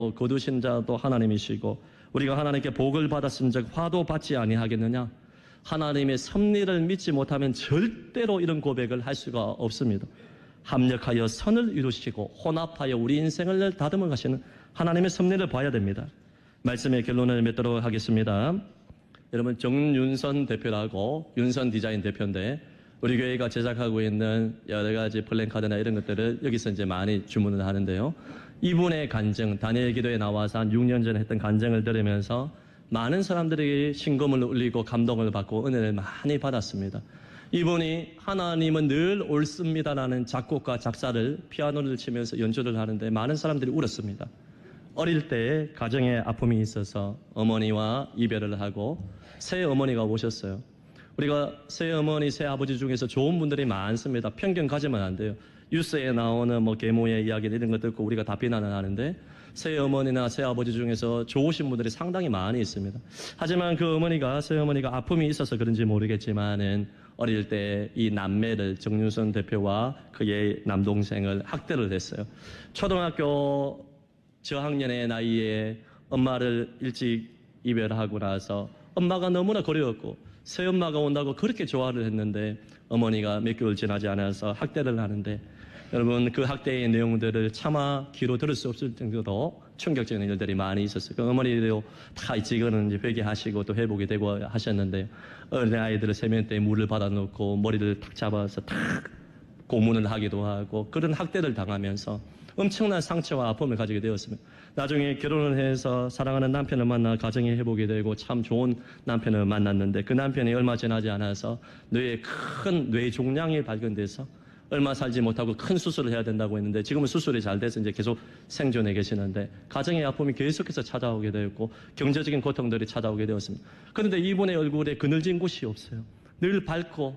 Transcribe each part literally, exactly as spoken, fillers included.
거두신 자도 하나님이시고 우리가 하나님께 복을 받았은즉 화도 받지 아니하겠느냐. 하나님의 섭리를 믿지 못하면 절대로 이런 고백을 할 수가 없습니다. 합력하여 선을 이루시고 혼합하여 우리 인생을 다듬어 가시는 하나님의 섭리를 봐야 됩니다. 말씀의 결론을 맺도록 하겠습니다. 여러분, 정윤선 대표라고, 윤선 디자인 대표인데 우리 교회가 제작하고 있는 여러 가지 플랜카드나 이런 것들을 여기서 이제 많이 주문을 하는데요. 이분의 간증, 다니엘 기도에 나와서 한 육 년 전에 했던 간증을 들으면서 많은 사람들에게 신금을 울리고 감동을 받고 은혜를 많이 받았습니다. 이분이 하나님은 늘 옳습니다라는 작곡과 작사를 피아노를 치면서 연주를 하는데 많은 사람들이 울었습니다. 어릴 때 가정에 아픔이 있어서 어머니와 이별을 하고 새 어머니가 오셨어요. 우리가 새 어머니, 새 아버지 중에서 좋은 분들이 많습니다. 편견 가지면 안 돼요. 뉴스에 나오는 뭐 계모의 이야기 이런 것 듣고 우리가 다 비난을 하는데 새 어머니나 새 아버지 중에서 좋으신 분들이 상당히 많이 있습니다. 하지만 그 어머니가, 새 어머니가 아픔이 있어서 그런지 모르겠지만은 어릴 때 이 남매를, 정윤선 대표와 그의 남동생을 학대를 했어요. 초등학교 저학년의 나이에 엄마를 일찍 이별하고 나서 엄마가 너무나 그리웠고 새 엄마가 온다고 그렇게 좋아를 했는데 어머니가 몇 개월 지나지 않아서 학대를 하는데 여러분, 그 학대의 내용들을 차마 귀로 들을 수 없을 정도로 충격적인 일들이 많이 있었어요. 그 어머니도 다 지금은 이제 회개하시고 또 회복이 되고 하셨는데 어린 아이들을 세면대에 물을 받아놓고 머리를 탁 잡아서 탁 고문을 하기도 하고 그런 학대를 당하면서 엄청난 상처와 아픔을 가지게 되었습니다. 나중에 결혼을 해서 사랑하는 남편을 만나 가정이 회복이 되고 참 좋은 남편을 만났는데 그 남편이 얼마 지나지 않아서 뇌에 큰 뇌종양이 발견돼서 얼마 살지 못하고 큰 수술을 해야 된다고 했는데 지금은 수술이 잘 돼서 이제 계속 생존해 계시는데 가정의 아픔이 계속해서 찾아오게 되었고 경제적인 고통들이 찾아오게 되었습니다. 그런데 이분의 얼굴에 그늘진 곳이 없어요. 늘 밝고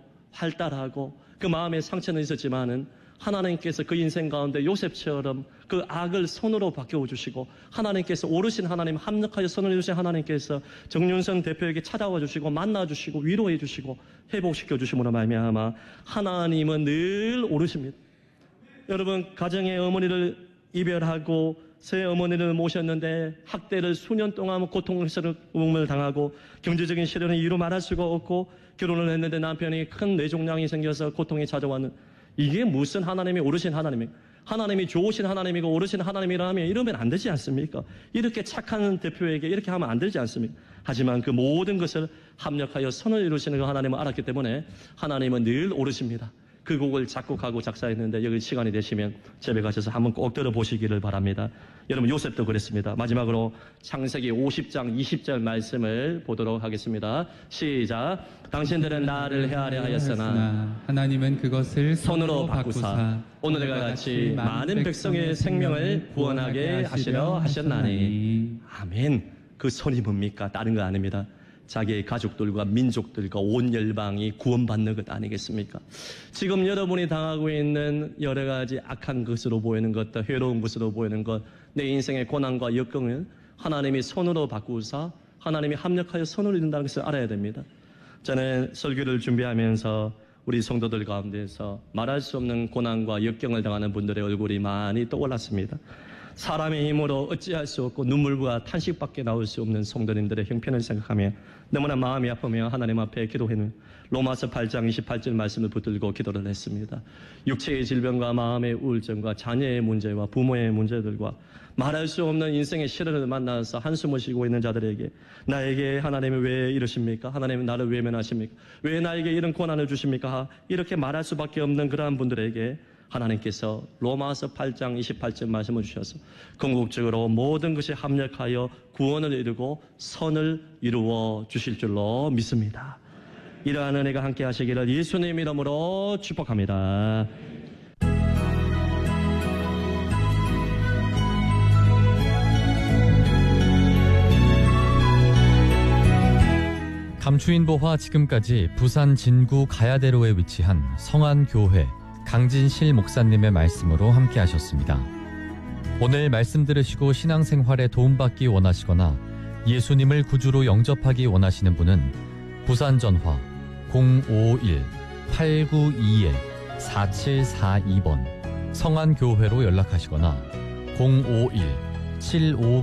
활달하고 그 마음에 상처는 있었지만은 하나님께서 그 인생 가운데 요셉처럼 그 악을 선으로 바뀌어 주시고 하나님께서 오르신 하나님, 합력하여 선을 이루신 하나님께서 정윤선 대표에게 찾아와 주시고 만나 주시고 위로해 주시고 회복시켜 주심으로 말미암아 하나님은 늘 오르십니다. 여러분, 가정의 어머니를 이별하고 새 어머니를 모셨는데 학대를 수년 동안 고통스러움을 당하고 경제적인 시련을 이루 말할 수가 없고 결혼을 했는데 남편이 큰 뇌종양이 생겨서 고통이 찾아왔는 이게 무슨 하나님이 오르신 하나님이 하나님이 좋으신 하나님이고 오르신 하나님이라면 이러면 안 되지 않습니까? 이렇게 착한 대표에게 이렇게 하면 안 되지 않습니까? 하지만 그 모든 것을 합력하여 선을 이루시는 그 하나님을 알았기 때문에 하나님은 늘 오르십니다. 그 곡을 작곡하고 작사했는데 여기 시간이 되시면 집에 가셔서 한번 꼭 들어보시기를 바랍니다. 여러분, 요셉도 그랬습니다. 마지막으로 창세기 오십 장 이십 절 말씀을 보도록 하겠습니다. 시작. 당신들은 나를 헤아려 하였으나 하나님은 그것을 손으로 바꾸사 오늘과 같이 많은 백성의 생명을 구원하게 하시려 하셨나니. 아멘. 그 손이 뭡니까? 다른 거 아닙니다. 자기의 가족들과 민족들과 온 열방이 구원받는 것 아니겠습니까? 지금 여러분이 당하고 있는 여러 가지 악한 것으로 보이는 것, 해로운 것으로 보이는 것, 내 인생의 고난과 역경을 하나님이 손으로 바꾸사 하나님이 합력하여 손을 이룬다는 것을 알아야 됩니다. 저는 설교를 준비하면서 우리 성도들 가운데서 말할 수 없는 고난과 역경을 당하는 분들의 얼굴이 많이 떠올랐습니다. 사람의 힘으로 어찌할 수 없고 눈물과 탄식밖에 나올 수 없는 성도님들의 형편을 생각하며 너무나 마음이 아프며 하나님 앞에 기도했는 로마서 팔 장 이십팔 절 말씀을 붙들고 기도를 했습니다. 육체의 질병과 마음의 우울증과 자녀의 문제와 부모의 문제들과 말할 수 없는 인생의 시련을 만나서 한숨을 쉬고 있는 자들에게 나에게 하나님이 왜 이러십니까? 하나님은 나를 외면하십니까? 왜 나에게 이런 고난을 주십니까? 이렇게 말할 수밖에 없는 그러한 분들에게 하나님께서 로마서 팔 장 이십팔 절 말씀을 주셔서 궁극적으로 모든 것이 합력하여 구원을 이루고 선을 이루어 주실 줄로 믿습니다. 이러한 은혜가 함께 하시기를 예수님 이름으로 축복합니다. 감추인보화 지금까지 부산 진구 가야대로에 위치한 성안교회 강진실 목사님의 말씀으로 함께 하셨습니다. 오늘 말씀 들으시고 신앙생활에 도움받기 원하시거나 예수님을 구주로 영접하기 원하시는 분은 부산 전화 공오일 팔구이 사칠사이 번 성안교회로 연락하시거나 공오일 칠오